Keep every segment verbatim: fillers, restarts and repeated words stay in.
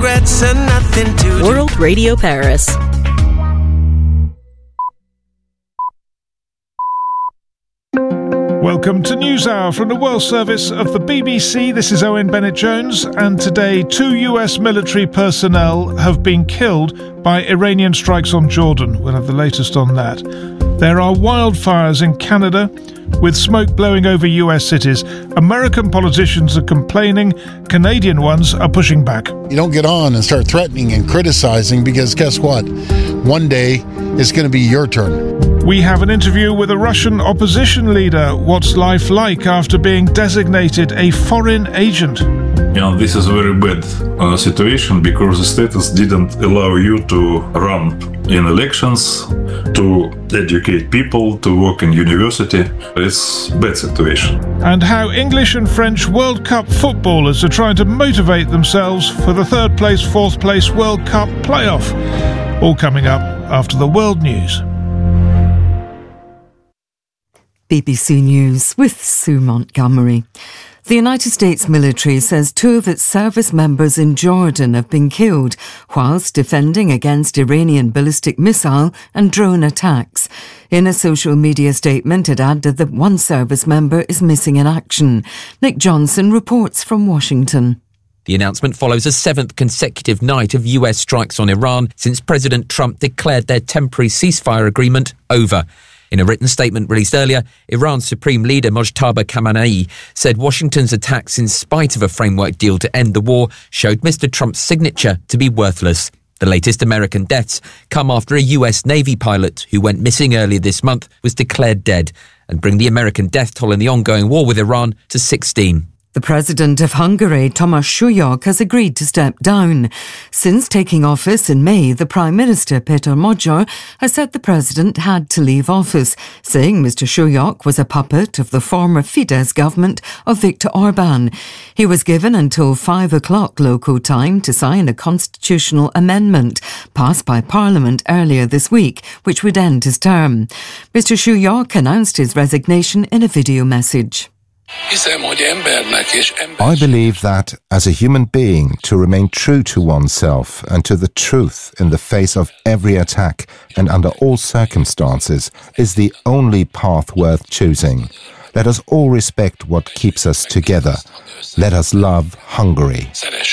regrets and nothing to do. World Radio Paris. Welcome to NewsHour from the World Service of the B B C. This is Owen Bennett-Jones, and today two U S military personnel have been killed by Iranian strikes on Jordan. We'll have the latest on that. There are wildfires in Canada, with smoke blowing over U S cities. American politicians are complaining, Canadian ones are pushing back. You don't get on and start threatening and criticizing, because guess what? One day it's going to be your turn. We have an interview with a Russian opposition leader. What's life like after being designated a foreign agent? You know, this is a very bad uh, situation, because the status didn't allow you to run in elections, to educate people, to work in university. It's a bad situation. And how English and French World Cup footballers are trying to motivate themselves for the third place, fourth place World Cup playoff. All coming up after the world news. B B C News with Sue Montgomery. The United States military says two of its service members in Jordan have been killed whilst defending against Iranian ballistic missile and drone attacks. In a social media statement, it added that one service member is missing in action. Nick Johnson reports from Washington. The announcement follows a seventh consecutive night of U S strikes on Iran since President Trump declared their temporary ceasefire agreement over. In a written statement released earlier, Iran's Supreme Leader Mojtaba Khamenei said Washington's attacks, in spite of a framework deal to end the war, showed Mister Trump's signature to be worthless. The latest American deaths come after a U S Navy pilot who went missing earlier this month was declared dead, and bring the American death toll in the ongoing war with Iran to sixteen. The president of Hungary, Tamás Súlyog, has agreed to step down. Since taking office in May, the Prime Minister, Péter Magyar, has said the president had to leave office, saying Mister Súlyog was a puppet of the former Fidesz government of Viktor Orbán. He was given until five o'clock local time to sign a constitutional amendment passed by Parliament earlier this week, which would end his term. Mister Súlyog announced his resignation in a video message. I believe that, as a human being, to remain true to oneself and to the truth in the face of every attack and under all circumstances is the only path worth choosing. Let us all respect what keeps us together. Let us love Hungary.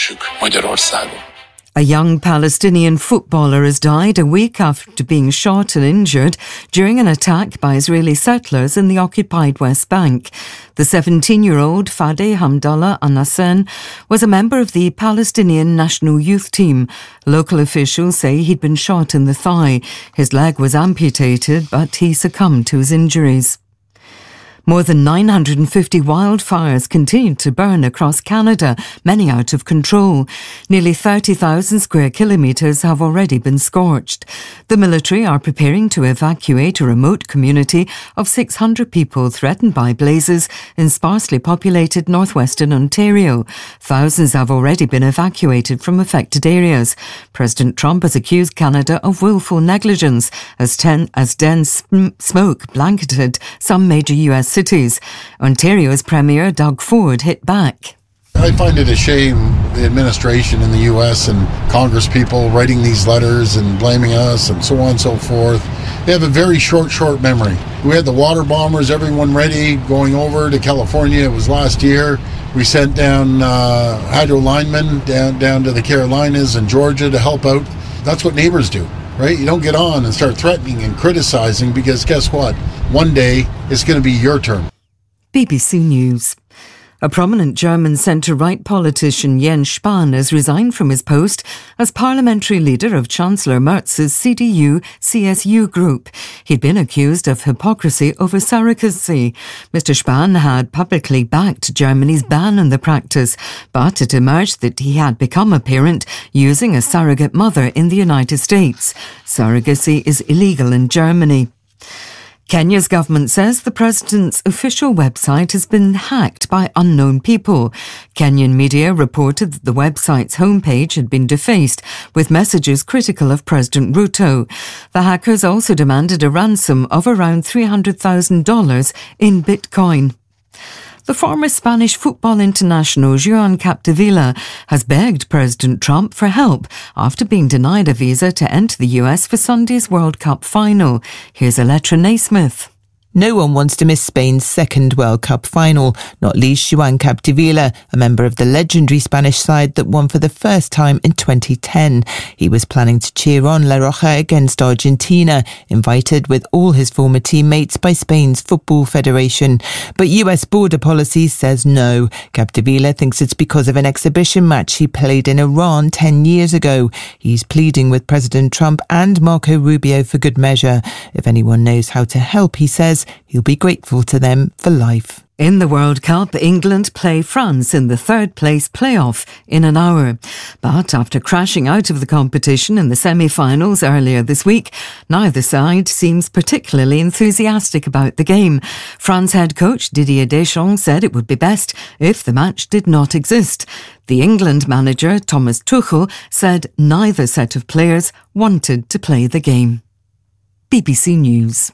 A young Palestinian footballer has died a week after being shot and injured during an attack by Israeli settlers in the occupied West Bank. The seventeen-year-old Fadeh Hamdallah Anasen was a member of the Palestinian national youth team. Local officials say he'd been shot in the thigh. His leg was amputated, but he succumbed to his injuries. More than nine hundred fifty wildfires continue to burn across Canada, many out of control. Nearly thirty thousand square kilometres have already been scorched. The military are preparing to evacuate a remote community of six hundred people threatened by blazes in sparsely populated northwestern Ontario. Thousands have already been evacuated from affected areas. President Trump has accused Canada of willful negligence as, ten, as dense sm- smoke blanketed some major U S cities. Ontario's Premier Doug Ford hit back. I find it a shame the administration in the U S and Congress people writing these letters and blaming us and so on and so forth. They have a very short, short memory. We had the water bombers, everyone ready, going over to California. It was last year. We sent down uh, hydro linemen down, down to the Carolinas and Georgia to help out. That's what neighbors do. Right? You don't get on and start threatening and criticizing, because guess what? One day it's going to be your turn. B B C News. A prominent German centre-right politician, Jens Spahn, has resigned from his post as parliamentary leader of Chancellor Merz's C D U C S U group. He'd been accused of hypocrisy over surrogacy. Mister Spahn had publicly backed Germany's ban on the practice, but it emerged that he had become a parent using a surrogate mother in the United States. Surrogacy is illegal in Germany. Kenya's government says the president's official website has been hacked by unknown people. Kenyan media reported that the website's homepage had been defaced with messages critical of President Ruto. The hackers also demanded a ransom of around three hundred thousand dollars in Bitcoin. The former Spanish football international Joan Capdevila has begged President Trump for help after being denied a visa to enter the U S for Sunday's World Cup final. Here's Elettra Naismith. No one wants to miss Spain's second World Cup final, not least Joan Capdevila, a member of the legendary Spanish side that won for the first time in twenty ten. He was planning to cheer on La Roja against Argentina, invited with all his former teammates by Spain's Football Federation. But U S border policy says no. Capdevila thinks it's because of an exhibition match he played in Iran ten years ago. He's pleading with President Trump and Marco Rubio for good measure. If anyone knows how to help, he says, he'll be grateful to them for life. In the World Cup, England play France in the third place playoff in an hour. But after crashing out of the competition in the semi-finals earlier this week, neither side seems particularly enthusiastic about the game. France head coach Didier Deschamps said it would be best if the match did not exist. The England manager Thomas Tuchel said neither set of players wanted to play the game. B B C News.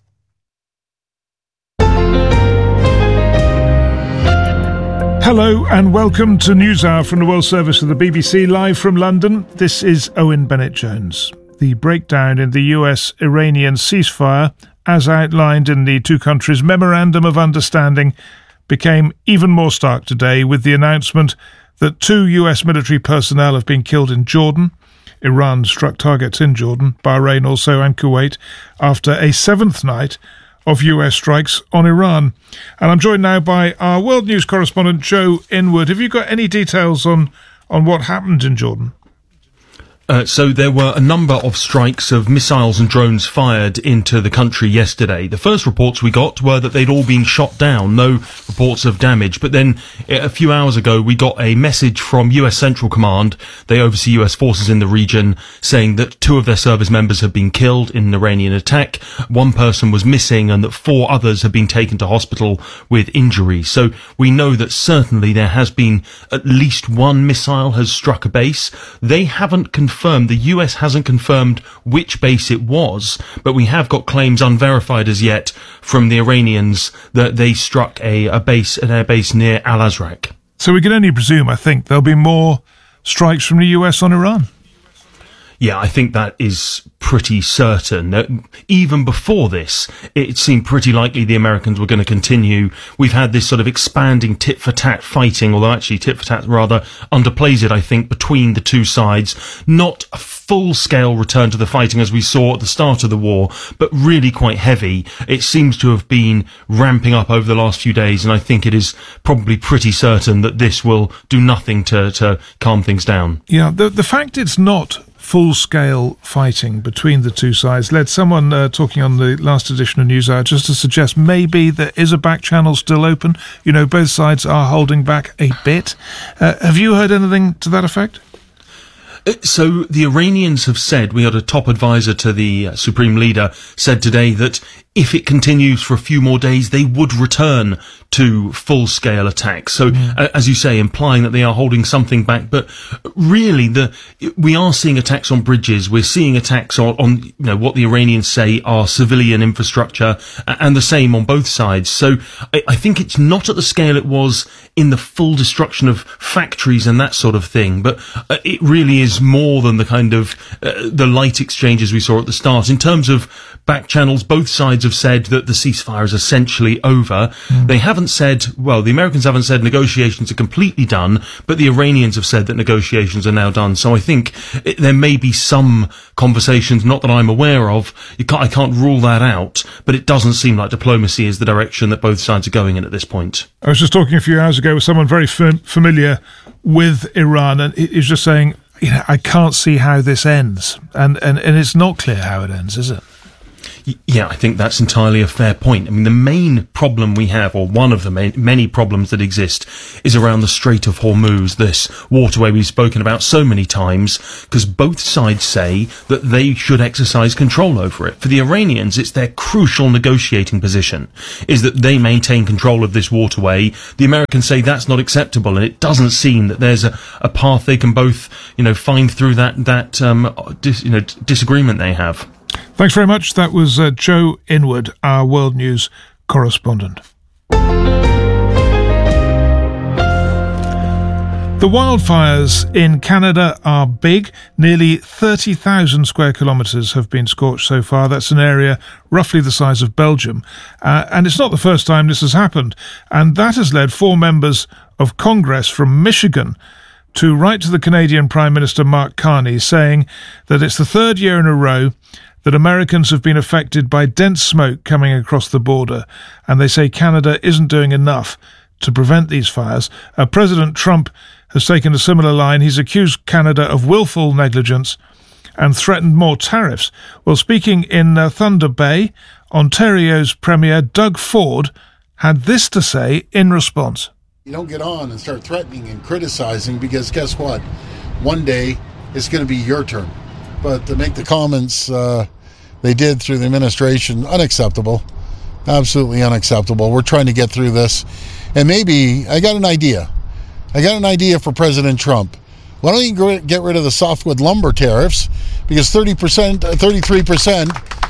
Hello and welcome to NewsHour from the World Service of the B B C, live from London. This is Owen Bennett-Jones. The breakdown in the U S-Iranian ceasefire, as outlined in the two countries' Memorandum of Understanding, became even more stark today with the announcement that two U S military personnel have been killed in Jordan. Iran struck targets in Jordan, Bahrain also, and Kuwait, after a seventh night of U S strikes on Iran. And I'm joined now by our World News correspondent, Joe Inwood. Have you got any details on, on what happened in Jordan? Uh, so there were a number of strikes of missiles and drones fired into the country yesterday. The first reports we got were that they'd all been shot down, no reports of damage. But then a few hours ago, we got a message from U S Central Command. They oversee U S forces in the region, saying that two of their service members have been killed in an Iranian attack. One person was missing and that four others have been taken to hospital with injuries. So we know that certainly there has been at least one missile has struck a base. They haven't confirmed Confirmed. The U S hasn't confirmed which base it was, but we have got claims unverified as yet from the Iranians that they struck a, a base, an air base near Al-Azraq. So we can only presume, I think, there'll be more strikes from the U S on Iran. Yeah, I think that is pretty certain. That even before this, it seemed pretty likely the Americans were going to continue. We've had this sort of expanding tit-for-tat fighting, although actually tit-for-tat rather underplays it, I think, between the two sides. Not a full-scale return to the fighting as we saw at the start of the war, but really quite heavy. It seems to have been ramping up over the last few days, and I think it is probably pretty certain that this will do nothing to, to calm things down. Yeah, the, the fact it's not full-scale fighting between the two sides led someone uh, talking on the last edition of NewsHour just to suggest maybe there is a back channel still open. You know, both sides are holding back a bit. Uh, have you heard anything to that effect? So the Iranians have said, we had a top advisor to the uh, Supreme Leader said today that if it continues for a few more days, they would return to full-scale attacks. So, mm. uh, as you say, implying that they are holding something back. But really, the we are seeing attacks on bridges. We're seeing attacks on, on you know, what the Iranians say are civilian infrastructure, and the same on both sides. So I, I think it's not at the scale it was in the full destruction of factories and that sort of thing. But uh, it really is more than the kind of uh, the light exchanges we saw at the start. In terms of back channels, both sides have said that the ceasefire is essentially over. Mm. They haven't said, well, the Americans haven't said negotiations are completely done, but the Iranians have said that negotiations are now done. So I think it, there may be some conversations, not that I'm aware of. You can't, I can't rule that out, but it doesn't seem like diplomacy is the direction that both sides are going in at this point. I was just talking a few hours ago with someone very fam- familiar with Iran, and he was just saying, you know, I can't see how this ends. And, and, and it's not clear how it ends, is it? Yeah, I think that's entirely a fair point. I mean, the main problem we have, or one of the main, many problems that exist, is around the Strait of Hormuz, this waterway we've spoken about so many times, because both sides say that they should exercise control over it. For the Iranians, it's their crucial negotiating position, is that they maintain control of this waterway. The Americans say that's not acceptable, and it doesn't seem that there's a, a path they can both, you know, find through that, that um, dis, you know, disagreement they have. Thanks very much. That was uh, Joe Inwood, our World News correspondent. The wildfires in Canada are big. Nearly thirty thousand square kilometres have been scorched so far. That's an area roughly the size of Belgium. Uh, and it's not the first time this has happened. And that has led four members of Congress from Michigan to write to the Canadian Prime Minister Mark Carney saying that it's the third year in a row that Americans have been affected by dense smoke coming across the border. And they say Canada isn't doing enough to prevent these fires. Uh, President Trump has taken a similar line. He's accused Canada of willful negligence and threatened more tariffs. Well, speaking in uh, Thunder Bay, Ontario's Premier Doug Ford had this to say in response. You don't get on and start threatening and criticizing, because guess what? One day it's going to be your turn. But to make the comments uh, they did through the administration, unacceptable. Absolutely unacceptable. We're trying to get through this. And maybe, I got an idea. I got an idea for President Trump. Why don't you get rid of the softwood lumber tariffs? Because thirty percent, thirty-three percent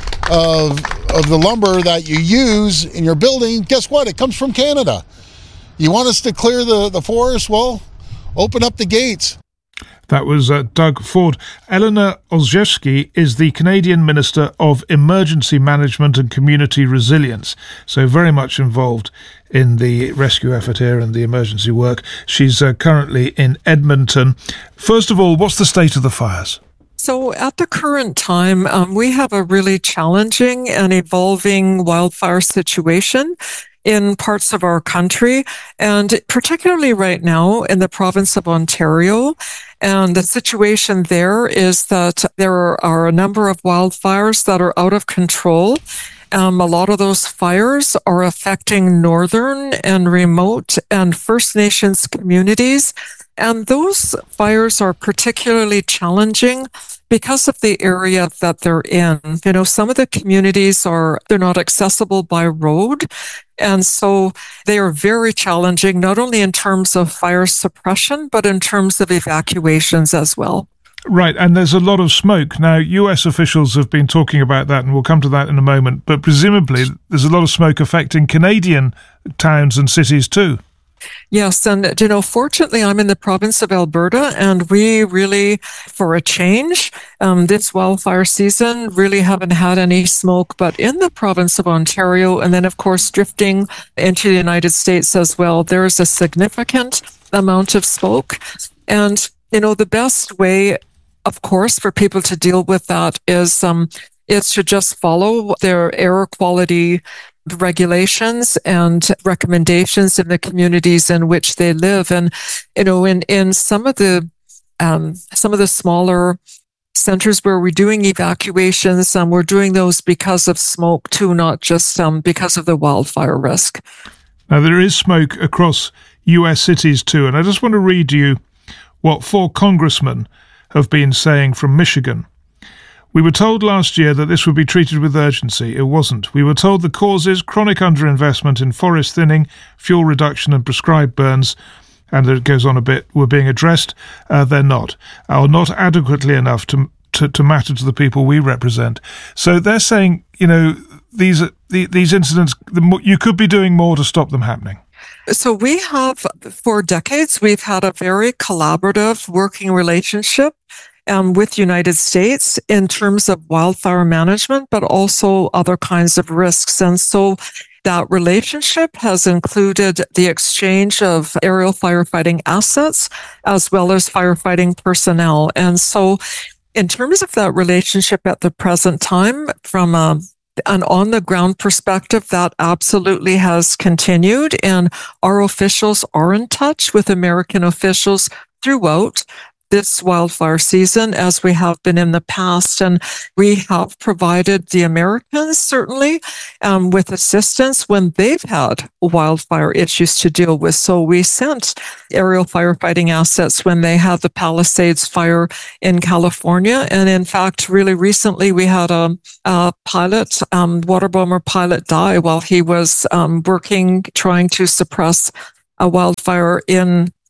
of, of the lumber that you use in your building, guess what? It comes from Canada. You want us to clear the, the forest? Well, open up the gates. That was uh, Doug Ford. Eleanor Olszewski is the Canadian Minister of Emergency Management and Community Resilience, so very much involved in the rescue effort here and the emergency work. She's uh, currently in Edmonton. First of all, what's the state of the fires? So at the current time, um, we have a really challenging and evolving wildfire situation in parts of our country, and particularly right now in the province of Ontario. And the situation there is that there are a number of wildfires that are out of control. Um, a lot of those fires are affecting northern and remote and First Nations communities. And those fires are particularly challenging because of the area that they're in. You know, some of the communities are, they're not accessible by road. And so they are very challenging, not only in terms of fire suppression, but in terms of evacuations as well. Right, and there's a lot of smoke. Now, U S officials have been talking about that, and we'll come to that in a moment, but presumably there's a lot of smoke affecting Canadian towns and cities too. Yes, and, you know, fortunately, I'm in the province of Alberta, and we really, for a change, um, this wildfire season, really haven't had any smoke. But in the province of Ontario, and then, of course, drifting into the United States as well, there is a significant amount of smoke. And, you know, the best way, of course, for people to deal with that is um, is to just follow their air quality regulations and recommendations in the communities in which they live. And, you know, in, in some of the, um, some of the smaller centers where we're doing evacuations, um, we're doing those because of smoke too, not just, um, because of the wildfire risk. Now, there is smoke across U S cities too. And I just want to read you what four congressmen have been saying from Michigan. We were told last year that this would be treated with urgency. It wasn't. We were told the causes, chronic underinvestment in forest thinning, fuel reduction and prescribed burns, and it goes on a bit, were being addressed. Uh, they're not, or not adequately enough to, to to matter to the people we represent. So they're saying, you know, these the, these incidents, the, you could be doing more to stop them happening. So we have, for decades, we've had a very collaborative working relationship Um, with United States in terms of wildfire management, but also other kinds of risks. And so that relationship has included the exchange of aerial firefighting assets as well as firefighting personnel. And so in terms of that relationship at the present time, from a an on-the-ground perspective, that absolutely has continued, and our officials are in touch with American officials throughout this wildfire season, as we have been in the past. And we have provided the Americans, certainly, um, with assistance when they've had wildfire issues to deal with. So we sent aerial firefighting assets when they had the Palisades fire in California. And in fact, really recently, we had a, a pilot, um, water bomber pilot, die while he was um, working, trying to suppress a wildfire in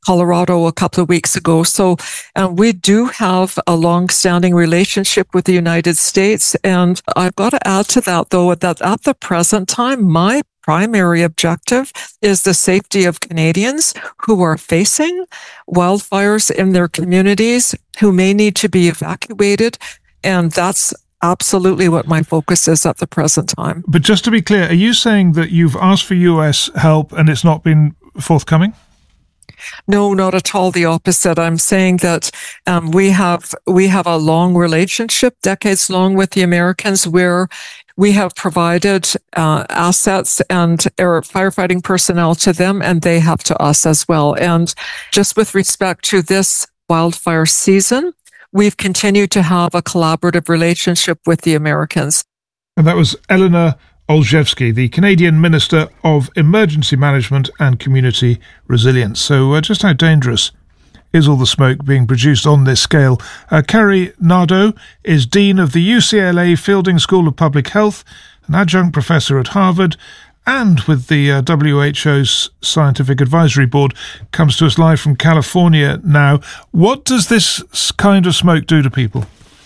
Colorado a couple of weeks ago. So um, we do have a long-standing relationship with the United States. And I've got to add to that, though, that at the present time, my primary objective is the safety of Canadians who are facing wildfires in their communities, who may need to be evacuated. And that's absolutely what my focus is at the present time. But just to be clear, are you saying that you've asked for U S help and it's not been forthcoming? No, not at all. The opposite. I'm saying that um, we have we have a long relationship, decades long, with the Americans, where we have provided uh, assets and air firefighting personnel to them, and they have to us as well. And just with respect to this wildfire season, we've continued to have a collaborative relationship with the Americans. And that was Eleanor Olszewski, the Canadian Minister of Emergency Management and Community Resilience. So uh, just how dangerous is all the smoke being produced on this scale? Uh, Carrie Nadeau is Dean of the U C L A Fielding School of Public Health, an adjunct professor at Harvard, and with the uh, W H O's Scientific Advisory Board, comes to us live from California now. What does this kind of smoke do to people?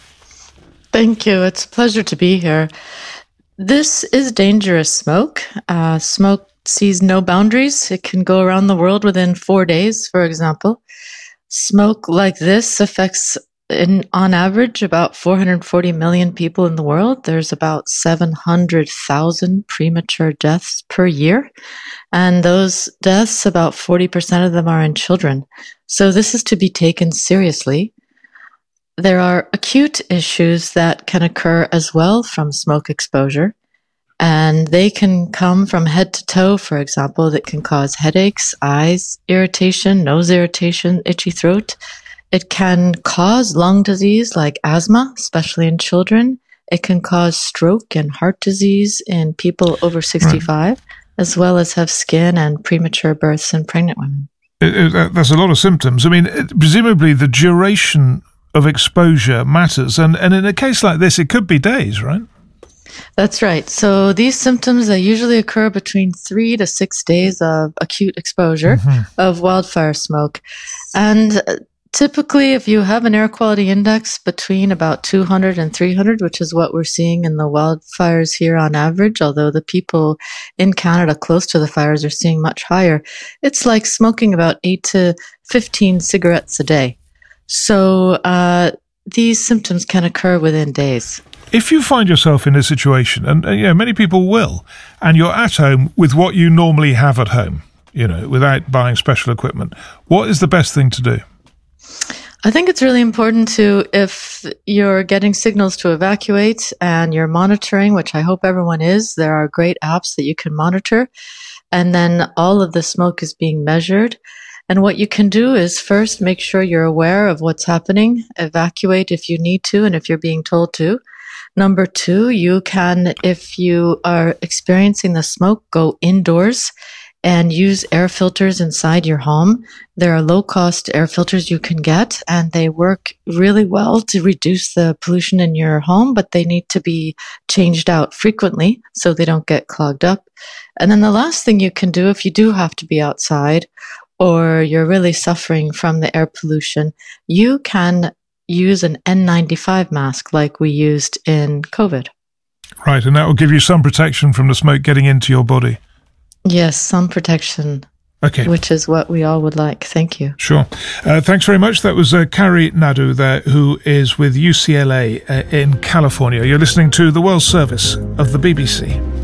Thank you. It's a pleasure to be here. This is dangerous smoke. Uh, smoke sees no boundaries. It can go around the world within four days, for example. Smoke like this affects, in, on average, about four hundred forty million people in the world. There's about seven hundred thousand premature deaths per year. And those deaths, about forty percent of them are in children. So this is to be taken seriously. There are acute issues that can occur as well from smoke exposure, and they can come from head to toe, for example. That can cause headaches, eyes irritation, nose irritation, itchy throat. It can cause lung disease like asthma, especially in children. It can cause stroke and heart disease in people over sixty-five, right, as well as have skin and premature births in pregnant women. It, it, that's a lot of symptoms. I mean, it, presumably the duration of exposure matters, and, and in a case like this, it could be days, right? That's right. So these symptoms, they usually occur between three to six days of acute exposure mm-hmm. of wildfire smoke. And typically, if you have an air quality index between about two hundred and three hundred, which is what we're seeing in the wildfires here on average, although the people in Canada close to the fires are seeing much higher, it's like smoking about eight to fifteen cigarettes a day. So uh, these symptoms can occur within days. If you find yourself in a situation, and uh, yeah, many people will, and you're at home with what you normally have at home, you know, without buying special equipment, what is the best thing to do? I think it's really important to, if you're getting signals to evacuate and you're monitoring, which I hope everyone is, there are great apps that you can monitor, and then all of the smoke is being measured. And what you can do is first make sure you're aware of what's happening, evacuate if you need to and if you're being told to. Number two, you can, if you are experiencing the smoke, go indoors and use air filters inside your home. There are low-cost air filters you can get, and they work really well to reduce the pollution in your home, but they need to be changed out frequently so they don't get clogged up. And then the last thing you can do, if you do have to be outside or you're really suffering from the air pollution, you can use an N ninety-five mask like we used in COVID. Right, and that will give you some protection from the smoke getting into your body. Yes, some protection. Okay. Which is what we all would like. Thank you. Sure. Uh, thanks very much. That was uh, Carrie Nadeau there, who is with U C L A uh, in California. You're listening to the World Service of the B B C.